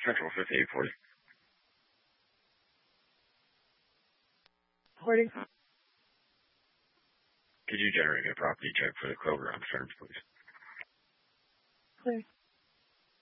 Central 5840. Recording. Could you generate a property check for the Kroger on Stearns, please? Clear.